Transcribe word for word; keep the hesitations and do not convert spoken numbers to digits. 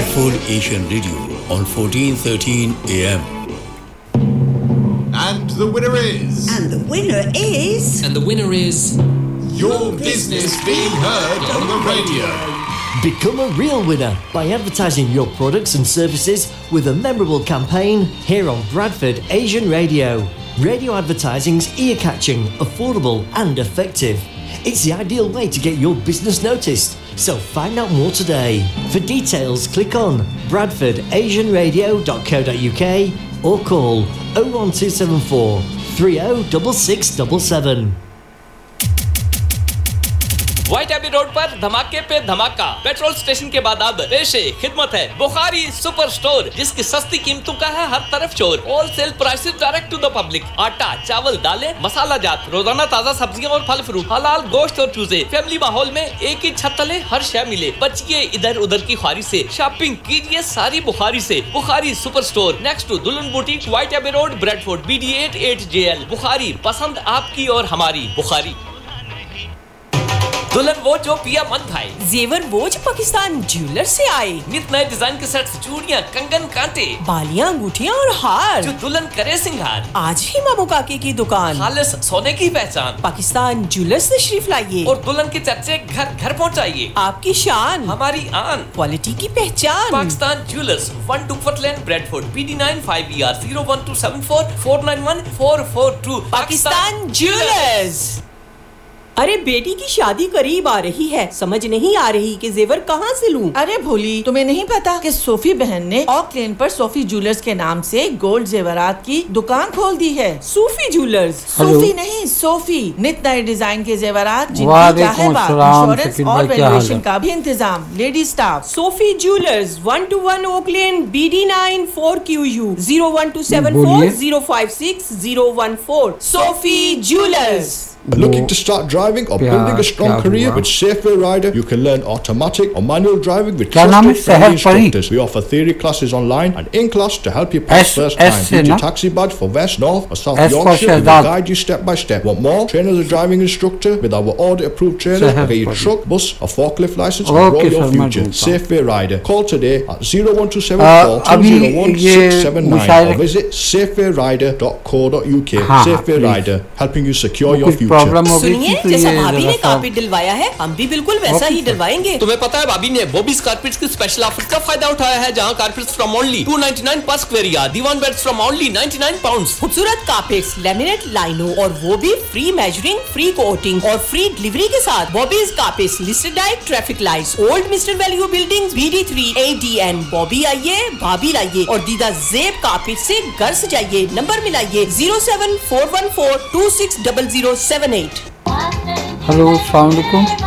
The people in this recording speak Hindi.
Bradford Asian Radio on fourteen thirteen A M. And the winner is... And the winner is... And the winner is... Your business being heard on the radio. Become a real winner by advertising your products and services with a memorable campaign here on Bradford Asian Radio. Radio advertising's ear-catching, affordable and effective. It's the ideal way to get your business noticed. So find out more today. For details, click on bradford asian radio dot co dot uk or call oh one two seven four, three oh six six seven seven. White AB road पर धमाके पे धमाका। पेट्रोल स्टेशन के बाद अब पेशे खिदमत है बुखारी सुपर स्टोर, जिसकी सस्ती कीमतों का है हर तरफ शोर। Wholesale prices direct to the public. आटा, चावल, दालें, मसाला जात, रोजाना ताजा सब्जियां और फल फ्रूट, हलाल गोश्त और चूजे। फैमिली माहौल में एक ही छत तले हर शय मिले। बचिए इधर उधर की ख्वारी से, शॉपिंग कीजिए सारी बुखारी से। Bukhari super store next to दुल्हन boutique, white AB road, Bradford, B D eight eight J L. Bukhari, पसंद आपकी और हमारी बुखारी। दुल्हन वो जो पिया मन भाई, जेवर वो जो पाकिस्तान ज्वेलर से आए। नित नए डिजाइन के सेट्स, चूड़ियां, कंगन, कांटे, बालियां, अंगूठियां और हार, जो दुल्हन करे सिंगार। आज ही मामू काके की दुकान, खालिस सोने की पहचान। पाकिस्तान ज्वेलर्स तशरीफ लाइए और दुल्हन के चर्चे घर घर पहुंचाइए। आपकी शान, हमारी आन, क्वालिटी की पहचान। Pakistan jewellers, one डुकफर्ट lane, Bradford, B D nine five E R zero one two seven four four nine one four four to. Pakistan jewellers. अरे बेटी की शादी करीब आ रही है, समझ नहीं आ रही कि जेवर कहाँ से लूं। अरे भोली, तुम्हें नहीं पता कि सोफी बहन ने ऑक लेन पर सोफी ज्वेलर्स के नाम से गोल्ड जेवरात की दुकान खोल दी है। सूफी ज्वेलर्स? सूफी नहीं, सोफी। नित नए डिजाइन के जेवरात, जिनकी चाहे बात, इंश्योरेंस और वैल्यूएशन का भी इंतजाम। Lady staff. Sophie jewellers, one two one okay lane, B D nine four Q U, zero one two seven four zero five six zero one four. Sophie jewellers. Looking to start driving or building a strong career with Safeway Rider? You can learn automatic or manual driving with trusted friendly instructors. We offer theory classes online and in class to help you pass first time. Get your taxi badge for West, North or South Yorkshire. We will guide you step by step. Want more? Train as a driving instructor with our audit approved trainer. Get your truck, bus or forklift license and grow your future. Safeway Rider. Call today at zero one two seven four two zero one six seven nine or visit safeway rider dot co dot uk. Safeway Rider, helping you secure your future. सुनिए, जैसा भाभी ने कारपेट दिलवाया है, हम भी बिल्कुल वैसा ही दिलवाएंगे। तुम्हें पता है भाभी ने बॉबीज कारपेट्स की स्पेशल ऑफर का फायदा उठाया है, जहां carpets from only to ninety nine पर square yard, Diwan beds from only ninety nine pounds. खूबसूरत कारपेट्स, लैमिनेट लाइनों और वो भी फ्री मेजरिंग, फ्री कोटिंग और फ्री डिलीवरी के साथ। Bobby's carpets listed diet traffic lights, old mister value buildings, B D three A D N. Bobby आइए, भाभी लाइए और दीदा जेब कारपेट से घर सजाइए। Number मिलाइए zero seven four one four to six double zero seven eight. Hello, अस्सलाम वालेकुम।